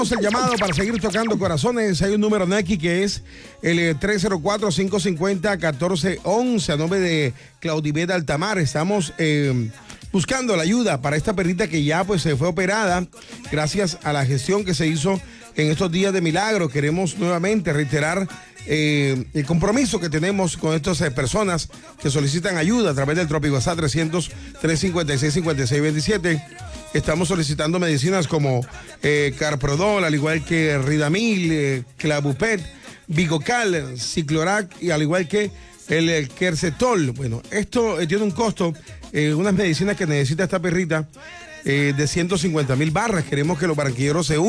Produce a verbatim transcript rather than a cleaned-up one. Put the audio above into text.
El llamado para seguir tocando corazones. Hay un número Neki que es el tres cero cuatro, cinco cinco cero, uno cuatro uno uno a nombre de Claudibeta Altamar. Estamos eh, buscando la ayuda para esta perrita que ya pues se fue operada gracias a la gestión que se hizo en estos días de milagro. Queremos nuevamente reiterar eh, el compromiso que tenemos con estas eh, personas que solicitan ayuda a través del Trópico WhatsApp trescientos, trescientos cincuenta y seis, cincuenta y seis veintisiete. Estamos solicitando medicinas como eh, Carprodol, al igual que Ridamil, eh, Clavupet, Vigocal, Ciclorac y al igual que el, el Quercetol. Bueno, esto eh, tiene un costo, eh, unas medicinas que necesita esta perrita eh, de ciento cincuenta mil barras. Queremos que los barranquilleros se unan